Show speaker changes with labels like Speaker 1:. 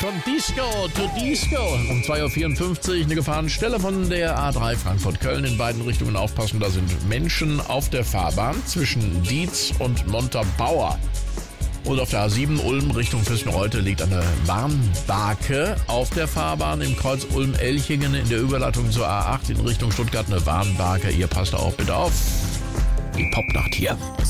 Speaker 1: Von Disco to Disco. Um 2.54 Uhr eine Gefahrenstelle von der A3 Frankfurt-Köln. In beiden Richtungen aufpassen, da sind Menschen auf der Fahrbahn zwischen Dietz und Montabaur. Und auf der A7 Ulm Richtung Füssen-Reutte liegt eine Warnbarke auf der Fahrbahn. Im Kreuz Ulm-Elchingen in der Überleitung zur A8 in Richtung Stuttgart eine Warnbarke. Ihr passt auch bitte auf. Die Popnacht hier.